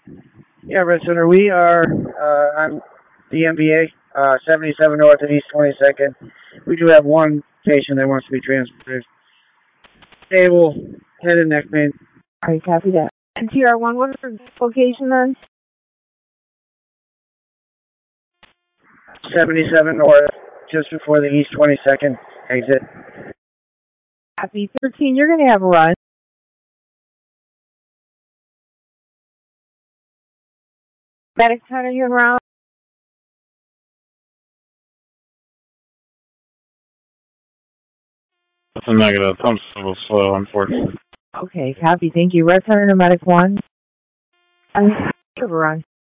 Yeah, Red Center, we are on the MBA, 77 North and East 22nd. We do have one patient that wants to be transported. Stable, head and neck pain. All right, copy that. And TR1, what is the location then? 77 North, just before the East 22nd exit. Copy 13, you're going to have a run. Medic turning you around. That's a negative. Pumps a little slow, unfortunately. Okay, copy. Thank you. Red Center to Medic 1. Run.